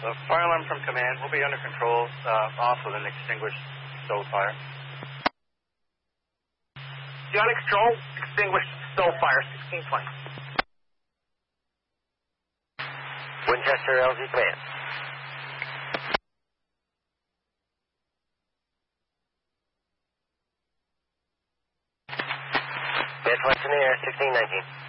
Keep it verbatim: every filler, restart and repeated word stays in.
The fire alarm from command will be under control, uh, off with an extinguished stove fire. The control, extinguished stove fire, sixteen twenty. Winchester L Z command. Northwest in the air, sixteen nineteen.